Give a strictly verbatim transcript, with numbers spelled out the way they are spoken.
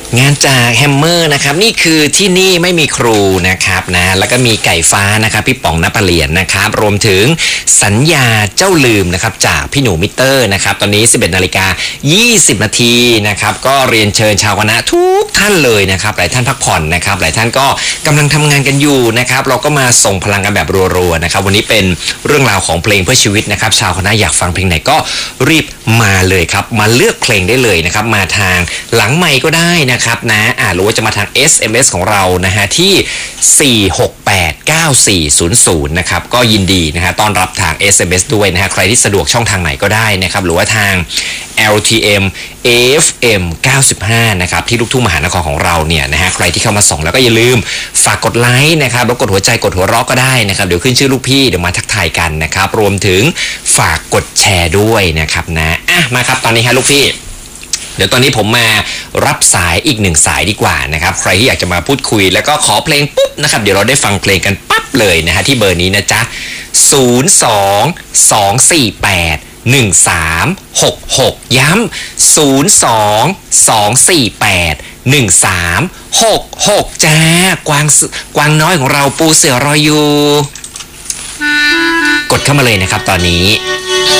งานจากแฮมเมอร์นะครับนี่คือที่นี่ไม่มีครูนะครับนะแล้วก็มีไก่ฟ้านะครับพี่ป๋องนภเลียนนะครับรวมถึงสัญญาเจ้าลืมนะครับจากพี่หนูมิเตอร์นะครับตอนนี้ สิบเอ็ดนาฬิกายี่สิบนาทีนะครับก็เรียนเชิญชาวคณะทุกท่านเลยนะครับหลายท่านพักผ่อนนะครับหลายท่านก็กำลังทำงานกันอยู่นะครับเราก็มาส่งพลังกันแบบรัวๆนะครับวันนี้เป็นเรื่องราวของเพลงเพื่อชีวิตนะครับชาวคณะอยากฟังเพลงไหนก็รีบมาเลยครับมาเลือกเพลงได้เลยนะครับมาทางหลังไมค์ก็ได้นะครับนะอ่าหรือว่าจะมาทาง เอส เอ็ม เอส ของเรานะฮะที่สี่ หก แปด เก้า สี่ ศูนย์ ศูนย์นะครับก็ยินดีนะฮะต้อนรับทาง เอส เอ็ม เอส ด้วยนะฮะใครที่สะดวกช่องทางไหนก็ได้นะครับหรือว่าทาง แอล ที เอ็ม เอ เอฟ เอ็ม เก้าสิบห้านะครับที่ลูกทุ่งมหานครของเราเนี่ยนะฮะใครที่เข้ามาส่องแล้วก็อย่าลืมฝากกดไลค์นะครับแล้วกดหัวใจกดหัวเราะก็ได้นะครับเดี๋ยวขึ้นชื่อลูกพี่เดี๋ยวมาทักทายกันนะครับรวมถึงฝากกดแชร์ด้วยนะครับนะอ่ะมาครับตอนนี้ฮะลูกพี่เดี๋ยวตอนนี้ผมมารับสายอีกหนึ่งสายดีกว่านะครับใครที่อยากจะมาพูดคุยแล้วก็ขอเพลงปุ๊บนะครับเดี๋ยวเราได้ฟังเพลงกันปั๊บเลยนะฮะที่เบอร์นี้นะจ๊ะศูนย์ สอง สอง สี่ แปด หนึ่ง สาม หก หกย้ำศูนย์ สอง สอง สี่ แปด หนึ่ง สาม หก หกจ้ากวางกวางน้อยของเราปูเสือรออยู่กดเข้ามาเลยนะครับตอนนี้